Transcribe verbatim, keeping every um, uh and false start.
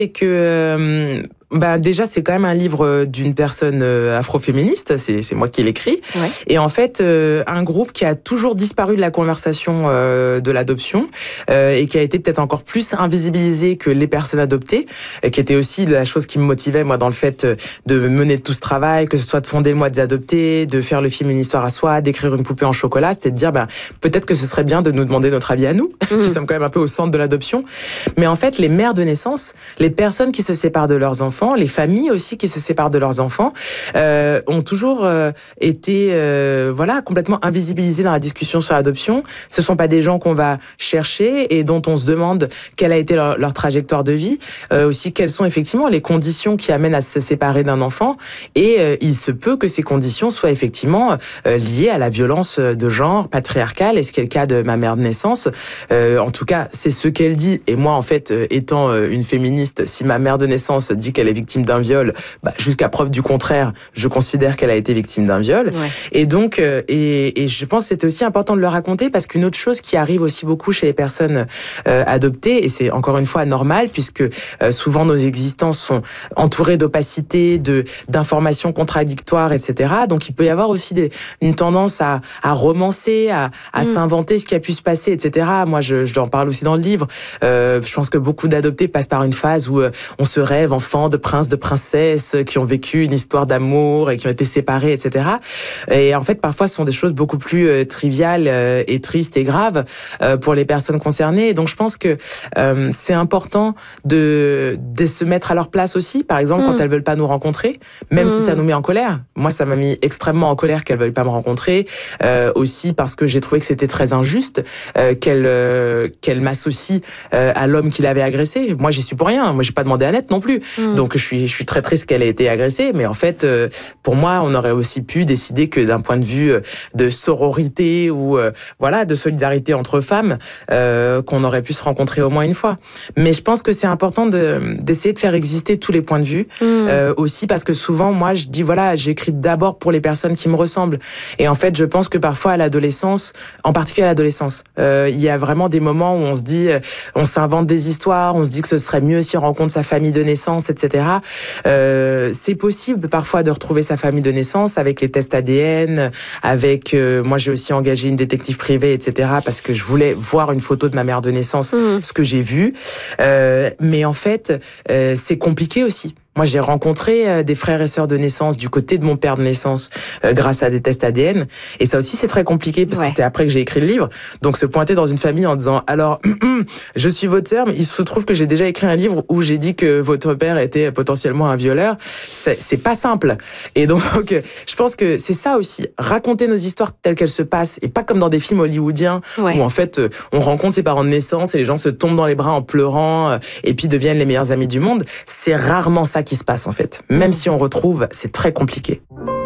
Et que euh, bah déjà c'est quand même un livre d'une personne euh, afroféministe, c'est c'est moi qui l'écris. Ouais. Et en fait euh, un groupe qui a toujours disparu de la conversation euh, de l'adoption euh, et qui a été peut-être encore plus invisibilisé que les personnes adoptées, euh, qui était aussi la chose qui me motivait moi dans le fait de mener tout ce travail, que ce soit de fonder le mois des adoptés, de faire le film Une histoire à soi, d'écrire Une poupée en chocolat, c'était de dire ben peut-être que ce serait bien de nous demander notre avis à nous, mmh. qui sommes quand même un peu au centre de l'adoption. Mais en fait les mères de naissance, les personnes qui se séparent de leurs enfants, les familles aussi qui se séparent de leurs enfants, euh, ont toujours euh, été euh, voilà complètement invisibilisées dans la discussion sur l'adoption. Ce sont pas des gens qu'on va chercher et dont on se demande quelle a été leur, leur trajectoire de vie, euh, aussi quelles sont effectivement les conditions qui amènent à se séparer d'un enfant. Et euh, il se peut que ces conditions soient effectivement euh, liées à la violence de genre patriarcale, et ce qui est le cas de ma mère de naissance. Euh, en tout cas, c'est ce qu'elle dit. Et moi, en fait, euh, étant euh, une féministe, si ma mère de naissance dit qu'elle est victime d'un viol, bah, jusqu'à preuve du contraire, je considère qu'elle a été victime d'un viol. Ouais. Et donc, euh, et, et je pense que c'était aussi important de le raconter, parce qu'une autre chose qui arrive aussi beaucoup chez les personnes euh, adoptées, et c'est encore une fois normal, puisque euh, souvent nos existences sont entourées d'opacité, de d'informations contradictoires, et cetera. Donc il peut y avoir aussi des, une tendance à, à romancer, à, à mmh. s'inventer ce qui a pu se passer, et cetera. Moi, je, je en parle aussi dans le livre. Euh, je pense que beaucoup d'adoptés passent par une phase où euh, on se rêve enfant de princes, de princesses, qui ont vécu une histoire d'amour et qui ont été séparés, et cetera. Et en fait, parfois, ce sont des choses beaucoup plus euh, triviales euh, et tristes et graves euh, pour les personnes concernées. Et donc, je pense que euh, c'est important de, de se mettre à leur place aussi. Par exemple, mmh. quand elles veulent pas nous rencontrer, même mmh. si ça nous met en colère. Moi, ça m'a mis extrêmement en colère qu'elles veuillent pas me rencontrer. Euh, aussi parce que j'ai trouvé que c'était très injuste euh, qu'elle euh, qu'elle m'associe euh, à l'homme qui l'avait agressée. Moi, j'y suis pour rien. Moi, j'ai pas demandé à naître non plus. Mmh. Donc, je suis je suis très triste qu'elle ait été agressée. Mais en fait, euh, pour moi, on aurait aussi pu décider que d'un point de vue de sororité ou euh, voilà de solidarité entre femmes, euh, qu'on aurait pu se rencontrer au moins une fois. Mais je pense que c'est important de d'essayer de faire exister tous les points de vue. Mmh. Euh, aussi parce que souvent, moi, je dis voilà, j'écris d'abord pour les personnes qui me ressemblent. Et en fait, je pense que parfois à l'adolescence, en particulier à l'adolescence, euh, il y a vraiment des moments où on se dit, on s'invente des histoires, on se dit que ce serait mieux si on rencontre sa famille de naissance, et cetera. Euh, c'est possible parfois de retrouver sa famille de naissance avec les tests A D N, avec euh, moi j'ai aussi engagé une détective privée, et cetera. Parce que je voulais voir une photo de ma mère de naissance, mmh. ce que j'ai vu. Euh, mais en fait, euh, c'est compliqué aussi. Moi, j'ai rencontré euh, des frères et sœurs de naissance du côté de mon père de naissance euh, grâce à des tests A D N. Et ça aussi, c'est très compliqué parce ouais. que c'était après que j'ai écrit le livre. Donc, se pointer dans une famille en disant « Alors, je suis votre sœur, mais il se trouve que j'ai déjà écrit un livre où j'ai dit que votre père était potentiellement un violeur. » C'est, c'est pas simple. Et donc, je pense que c'est ça aussi. Raconter nos histoires telles qu'elles se passent et pas comme dans des films hollywoodiens ouais. où en fait, on rencontre ses parents de naissance et les gens se tombent dans les bras en pleurant et puis deviennent les meilleurs amis du monde. C'est rarement ça qui se passe en fait. Même si on retrouve, c'est très compliqué.